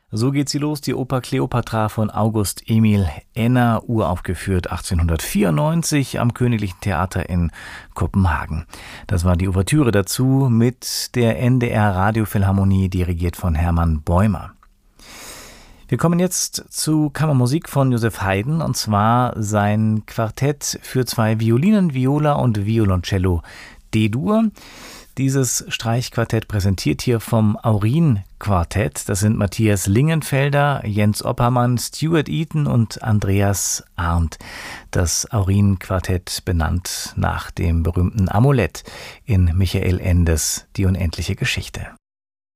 So geht sie los, die Oper Kleopatra von August Emil Enna, uraufgeführt 1894 am Königlichen Theater in Kopenhagen. Das war die Ouvertüre dazu mit der NDR Radiophilharmonie, dirigiert von Hermann Bäumer. Wir kommen jetzt zu Kammermusik von Joseph Haydn, und zwar sein Quartett für 2 Violinen, Viola und Violoncello D-Dur. Dieses Streichquartett präsentiert hier vom Aurin-Quartett. Das sind Matthias Lingenfelder, Jens Oppermann, Stuart Eaton und Andreas Arndt. Das Aurin-Quartett benannt nach dem berühmten Amulett in Michael Endes Die unendliche Geschichte.